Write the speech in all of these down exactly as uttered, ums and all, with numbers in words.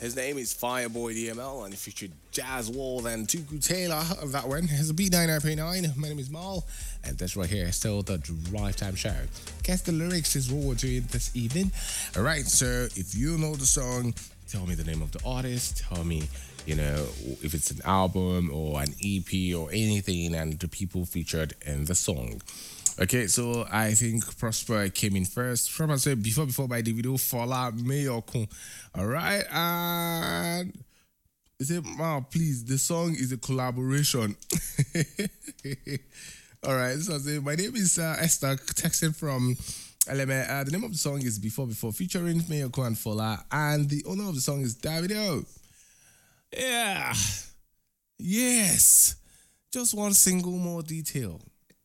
His name is Fireboy D M L, and he featured Jazz Wall and Tuku Taylor. That one has a B ninety-nine point nine. My name is Mal, and that's right here, still the Drive Time Show. Guess the lyrics is what we're doing this evening. All right, so if you know the song, tell me the name of the artist. Tell me, you know, if it's an album or an E P or anything, and the people featured in the song. Okay, so I think Prosper came in first. Prosper said before before by Davido Fola Mayokun. All right, and he said, "Wow, please, the song is a collaboration." All right, so I say, my name is uh, Esther, texting from L M A. Uh, the name of the song is Before Before, featuring Mayokun and Fola, and the owner of the song is Davido. Yeah, yes, just one single more detail.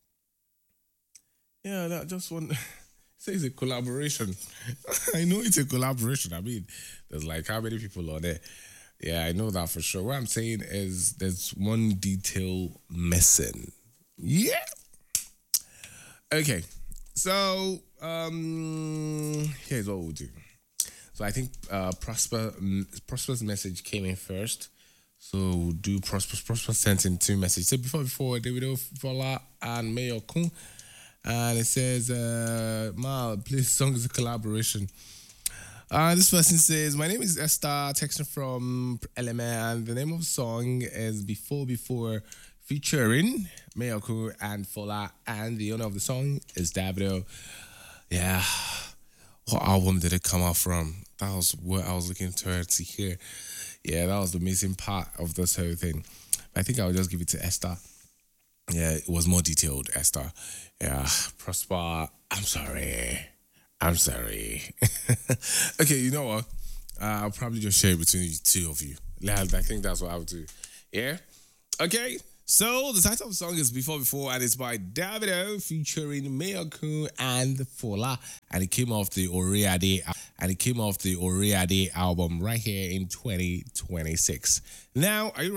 Yeah, that just one. Say it's a collaboration. I know it's a collaboration. I mean, there's like how many people are there? Yeah, I know that for sure. What I'm saying is there's one detail missing. Yeah. Okay. So um here's what we'll do. So I think uh Prosper Prosper's message came in first. So we'll do Prosper Prosper sent in two messages. So before before Davido Fola and Mayor Kun. And it says, uh, Mal, please, song is a collaboration. Uh, this person says, my name is Esther, texting from L M A, and the name of the song is Before Before, featuring Mayoko and Fola, and the owner of the song is Davido. Yeah, what album did it come out from? That was what I was looking to to hear. Yeah, that was the missing part of this whole thing. I think I'll just give it to Esther. Yeah, it was more detailed, Esther. Yeah, Prosper, I'm sorry. I'm sorry. Okay, you know what? Uh, I'll probably just share it between the two of you. I think that's what I would do. Yeah? Okay, so the title of the song is Before Before, and it's by Davido featuring Mayokun and Fola. And it came off the Oriade and it came off the Oriade album right here in twenty twenty-six. Now, are you